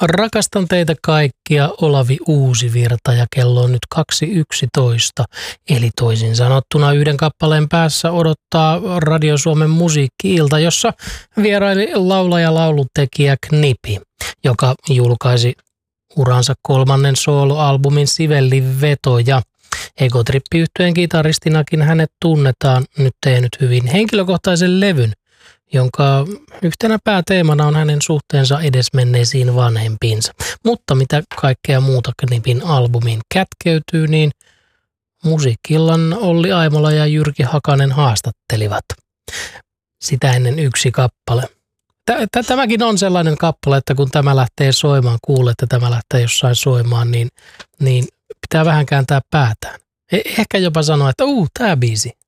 Rakastan teitä kaikkia, Olavi Uusivirta, ja kello on nyt 2.11. Eli toisin sanottuna yhden kappaleen päässä odottaa Radio Suomen musiikki-ilta, jossa vieraili laulaja laulutekijä Knipi, joka julkaisi uransa 3. sooloalbumin Sivellin vetoja. Egotrippi-yhtyeen kitaristinakin hänet tunnetaan, nyt tehnyt hyvin henkilökohtaisen levyn, jonka yhtenä pääteemana on hänen suhteensa edesmenneisiin vanhempiinsa. Mutta mitä kaikkea muuta Knipin albumiin kätkeytyy, niin musiikillan Olli Aimola ja Jyrki Hakanen haastattelivat. Sitä ennen yksi kappale. Tämäkin on sellainen kappale, että kun tämä lähtee soimaan, kuulee, että tämä lähtee jossain soimaan, niin pitää vähän kääntää päätään. Ehkä jopa sanoa, että tää biisi.